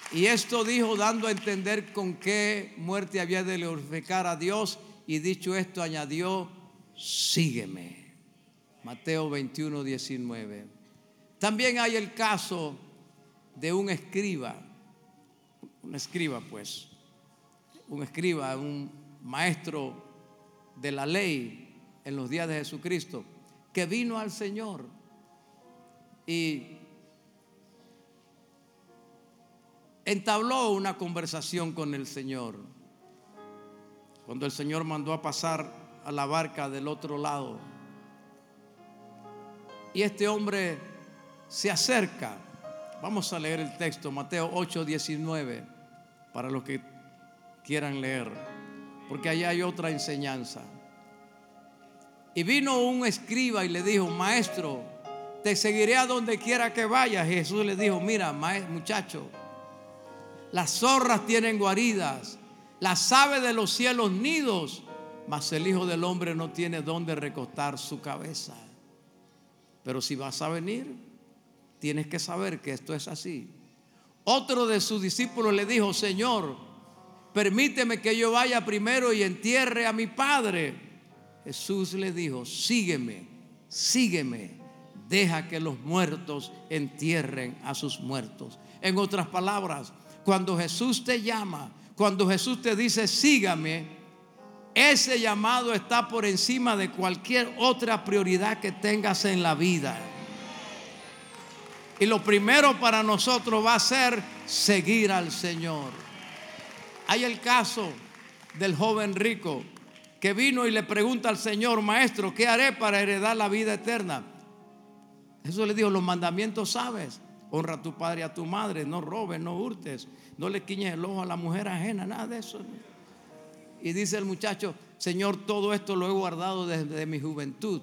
Y esto dijo, dando a entender con qué muerte había de glorificar a Dios. Y dicho esto, añadió: sígueme. Mateo 21, 19. También hay el caso de un escriba, un maestro de la ley en los días de Jesucristo, que vino al Señor y entabló una conversación con el Señor. Cuando el Señor mandó a pasar a la barca del otro lado, y este hombre se acerca. Vamos a leer el texto, Mateo 8, 19, para los que quieran leer, porque allá hay otra enseñanza. Y vino un escriba y le dijo: maestro, te seguiré a donde quiera que vayas. Y Jesús le dijo: mira, muchacho, las zorras tienen guaridas, las aves de los cielos nidos, mas el Hijo del Hombre no tiene dónde recostar su cabeza. Pero si vas a venir, tienes que saber que esto es así. Otro de sus discípulos le dijo: Señor, permíteme que yo vaya primero y entierre a mi padre. Jesús le dijo: sígueme, sígueme, deja que los muertos entierren a sus muertos. En otras palabras, cuando Jesús te llama, cuando Jesús te dice sígame, ese llamado está por encima de cualquier otra prioridad que tengas en la vida. Y lo primero para nosotros va a ser seguir al Señor. Hay el caso del joven rico que vino y le pregunta al Señor: maestro, ¿qué haré para heredar la vida eterna? Jesús le dijo: los mandamientos sabes. Honra a tu padre y a tu madre, no robes, no hurtes, no le quiñes el ojo a la mujer ajena, nada de eso. Y dice el muchacho: Señor, todo esto lo he guardado desde mi juventud.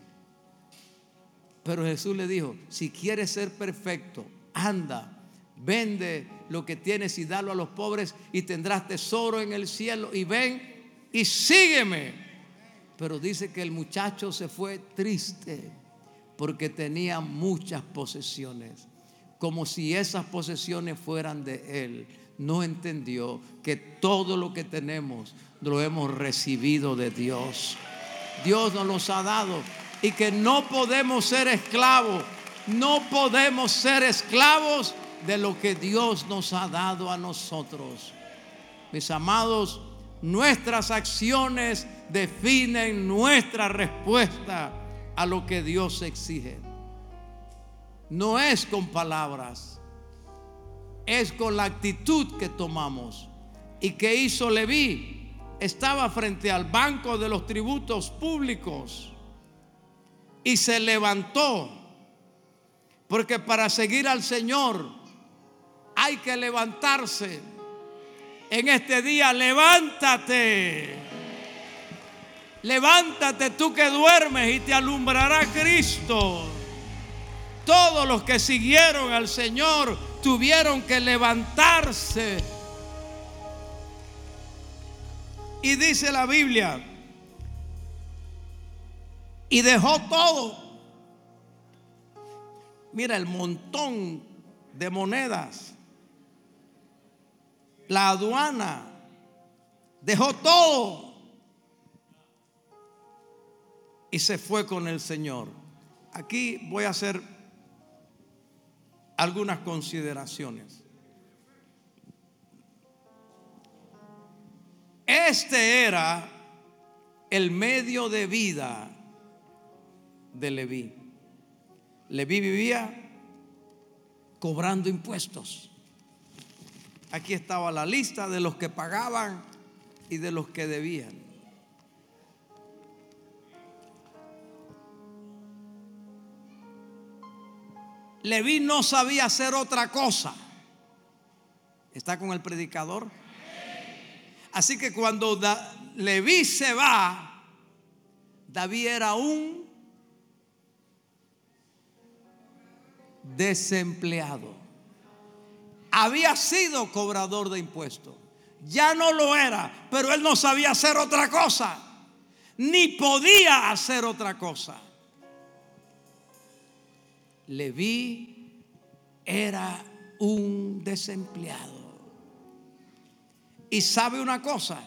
Pero Jesús le dijo: si quieres ser perfecto, anda, vende lo que tienes y dalo a los pobres y tendrás tesoro en el cielo, y ven y sígueme. Pero dice que el muchacho se fue triste porque tenía muchas posesiones, como si esas posesiones fueran de él. No entendió que todo lo que tenemos lo hemos recibido de Dios. Dios nos los ha dado, y que no podemos ser esclavos, no podemos ser esclavos de lo que Dios nos ha dado a nosotros. Mis amados, nuestras acciones definen nuestra respuesta a lo que Dios exige. No es con palabras, es con la actitud que tomamos. ¿Y qué hizo Leví? Estaba frente al banco de los tributos públicos y se levantó, porque para seguir al Señor hay que levantarse. En este día, levántate, levántate tú que duermes, y te alumbrará Cristo. Todos los que siguieron al Señor tuvieron que levantarse. Y dice la Biblia: y dejó todo. Mira el montón de monedas, la aduana, dejó todo y se fue con el Señor. Aquí voy a hacer algunas consideraciones. Este era el medio de vida de Leví. Leví vivía cobrando impuestos. Aquí estaba la lista de los que pagaban y de los que debían. Leví no sabía hacer otra cosa. ¿Está con el predicador? Así que cuando Leví se va, David era un desempleado. Había sido cobrador de impuestos, ya no lo era, pero él no sabía hacer otra cosa, ni podía hacer otra cosa. Leví era un desempleado. Y sabe una cosa,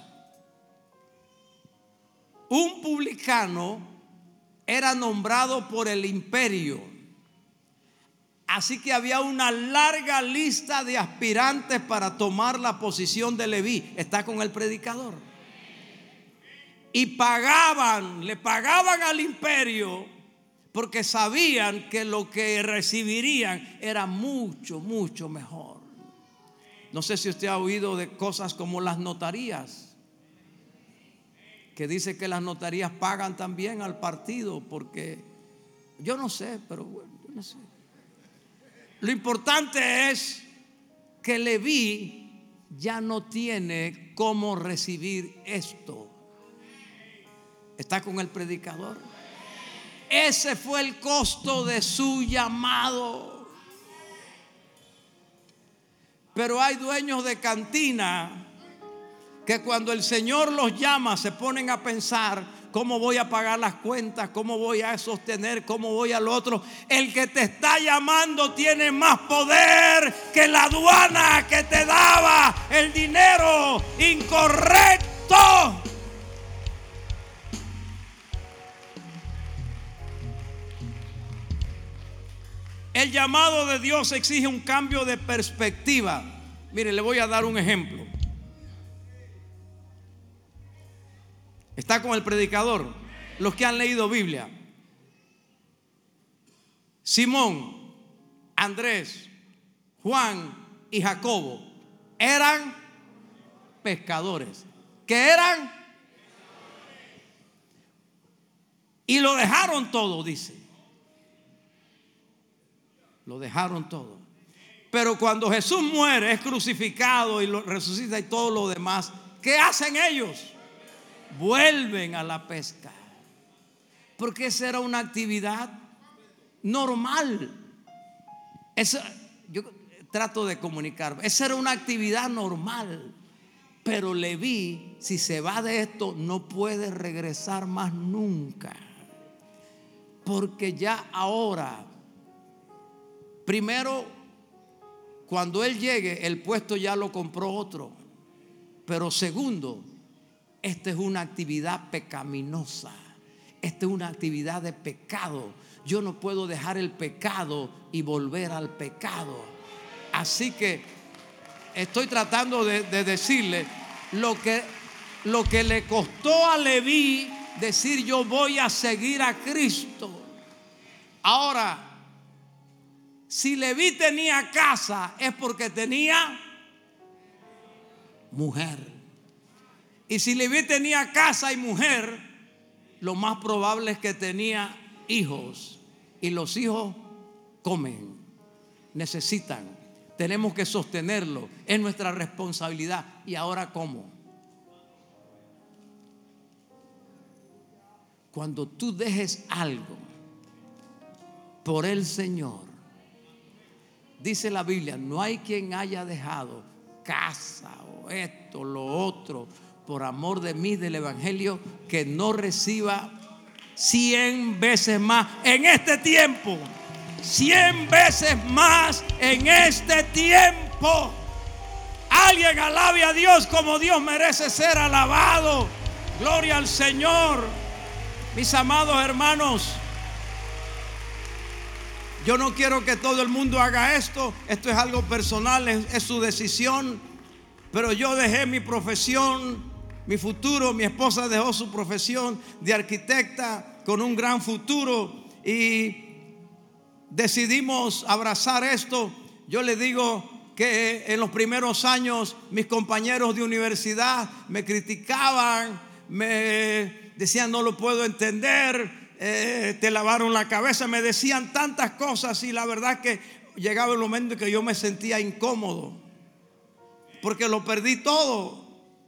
un publicano era nombrado por el imperio. Así que había una larga lista de aspirantes para tomar la posición de Leví. Está con el predicador. Y le pagaban al imperio porque sabían que lo que recibirían era mucho, mucho mejor. No sé si usted ha oído de cosas como las notarías, que dice que las notarías pagan también al partido, porque yo no sé, pero bueno, yo no sé. Lo importante es que Leví ya no tiene cómo recibir esto. ¿Está con el predicador? Ese fue el costo de su llamado. Pero hay dueños de cantina que cuando el Señor los llama se ponen a pensar: ¿cómo voy a pagar las cuentas? ¿Cómo voy a sostener? ¿Cómo voy al otro? El que te está llamando tiene más poder que la aduana que te daba el dinero incorrecto. El llamado de Dios exige un cambio de perspectiva. Mire, le voy a dar un ejemplo. Está con el predicador. Los que han leído Biblia: Simón, Andrés, Juan y Jacobo eran pescadores. ¿Qué eran? Y lo dejaron todo, dice. Lo dejaron todo. Pero cuando Jesús muere, es crucificado y lo resucita y todo lo demás, ¿qué hacen ellos? Vuelven a la pesca, porque esa era una actividad normal. Yo trato de comunicarme. Esa era una actividad normal. Pero Leví, si se va de esto, no puede regresar más nunca, porque ya ahora, primero, cuando él llegue, el puesto ya lo compró otro. Pero segundo, esta es una actividad pecaminosa. Esta es una actividad de pecado. Yo no puedo dejar el pecado y volver al pecado. Así que estoy tratando de decirle lo que le costó a Leví decir: yo voy a seguir a Cristo. Ahora, si Leví tenía casa, es porque tenía mujer. Y si Leví tenía casa y mujer, lo más probable es que tenía hijos. Y los hijos comen, necesitan. Tenemos que sostenerlo. Es nuestra responsabilidad. ¿Y ahora cómo? Cuando tú dejes algo por el Señor, dice la Biblia: no hay quien haya dejado casa o esto, lo otro, por amor de mí, del evangelio, que no reciba 100 veces más en este tiempo. 100 veces más en este tiempo. Alguien alabe a Dios como Dios merece ser alabado. Gloria al Señor. Mis amados hermanos, yo no quiero que todo el mundo haga esto. Esto es algo personal, es su decisión. Pero yo dejé mi profesión, mi futuro. Mi esposa dejó su profesión de arquitecta con un gran futuro y decidimos abrazar esto. Yo le digo que en los primeros años mis compañeros de universidad me criticaban, me decían: no lo puedo entender, te lavaron la cabeza, me decían tantas cosas. Y la verdad que llegaba el momento en que yo me sentía incómodo, porque lo perdí todo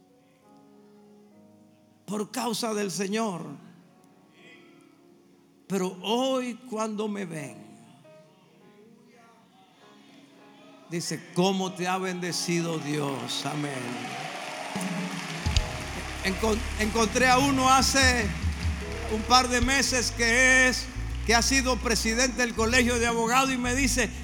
por causa del Señor. Pero hoy, cuando me ven, dice: ¿cómo te ha bendecido Dios? Amén. Encontré a uno hace un par de meses que ha sido presidente del colegio de abogados y me dice: